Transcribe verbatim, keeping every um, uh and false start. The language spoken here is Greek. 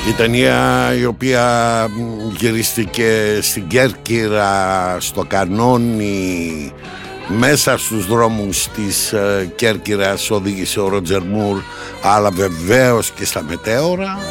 Η ταινία η οποία γυρίστηκε στην Κέρκυρα, στο κανόνι, μέσα στους δρόμους της Κέρκυρας οδήγησε ο Ρότζερ Μουρ, αλλά βεβαίως και στα μετέωρα.